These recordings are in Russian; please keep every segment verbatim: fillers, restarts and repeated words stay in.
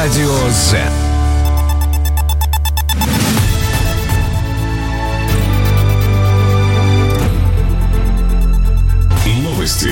Радио Zen. Новости.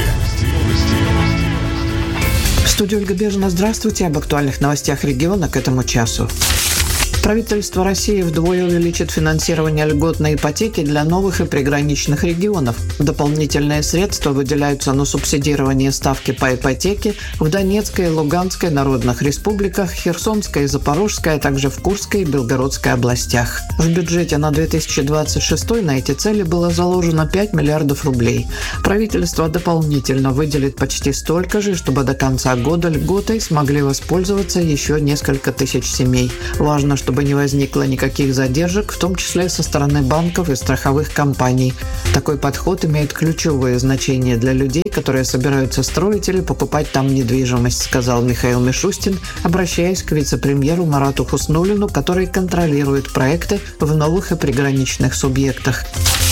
В студии Ольга Бежина. Здравствуйте. Об актуальных новостях региона к этому часу. Правительство России вдвое увеличит финансирование льготной ипотеки для новых и приграничных регионов. Дополнительные средства выделяются на субсидирование ставки по ипотеке в Донецкой и Луганской народных республиках, Херсонской и Запорожской, а также в Курской и Белгородской областях. В бюджете на две тысячи двадцать шестой на эти цели было заложено пять миллиардов рублей. Правительство дополнительно выделит почти столько же, чтобы до конца года льготой смогли воспользоваться еще несколько тысяч семей. Важно, чтобы не возникло никаких задержек, в том числе со стороны банков и страховых компаний. Такой подход имеет ключевое значение для людей, которые собираются строить или покупать там недвижимость, сказал Михаил Мишустин, обращаясь к вице-премьеру Марату Хуснуллину, который контролирует проекты в новых и приграничных субъектах.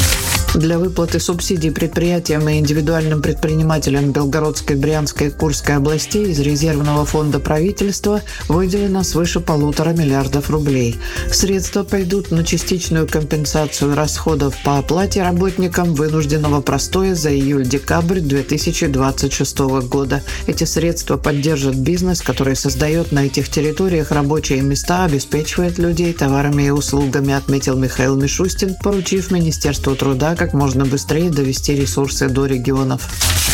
Для выплаты субсидий предприятиям и индивидуальным предпринимателям Белгородской, Брянской и Курской областей из резервного фонда правительства выделено свыше полутора миллиардов рублей. Средства пойдут на частичную компенсацию расходов по оплате работникам вынужденного простоя за июль-декабрь две тысячи двадцать шестого года. Эти средства поддержат бизнес, который создает на этих территориях рабочие места, обеспечивает людей товарами и услугами, отметил Михаил Мишустин, поручив Министерству труда как можно быстрее довести ресурсы до регионов.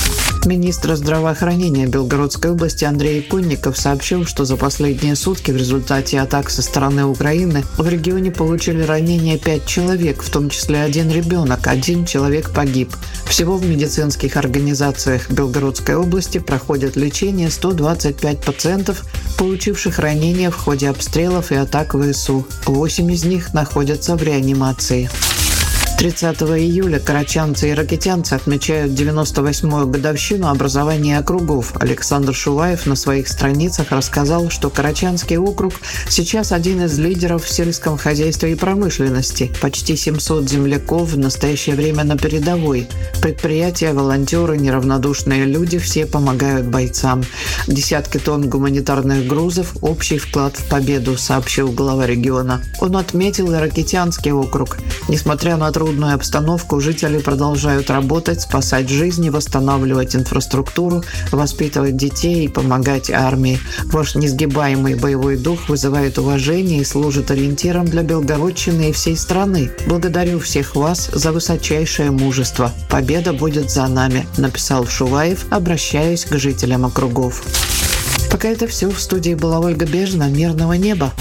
Министр здравоохранения Белгородской области Андрей Конников сообщил, что за последние сутки в результате атак со стороны Украины в регионе получили ранения пять человек, в том числе один ребенок, один человек погиб. Всего в медицинских организациях Белгородской области проходят лечение сто двадцать пять пациентов, получивших ранения в ходе обстрелов и атак ВСУ. Восемь из них находятся в реанимации. тридцатого июля карачанцы и ракитянцы отмечают девяносто восьмую годовщину образования округов. Александр Шуваев на своих страницах рассказал, что Карачанский округ сейчас один из лидеров в сельском хозяйстве и промышленности. Почти семьсот земляков в настоящее время на передовой. Предприятия, волонтеры, неравнодушные люди – все помогают бойцам. Десятки тонн гуманитарных грузов – общий вклад в победу, сообщил глава региона. Он отметил и Ракитянский округ. Несмотря на труд трудную обстановку, жители продолжают работать, спасать жизни, восстанавливать инфраструктуру, воспитывать детей и помогать армии. Ваш несгибаемый боевой дух вызывает уважение и служит ориентиром для Белгородчины и всей страны. Благодарю всех вас за высочайшее мужество. Победа будет за нами, написал Шуваев, обращаясь к жителям округов. Пока это все. В студии была Ольга Бежина. Мирного неба.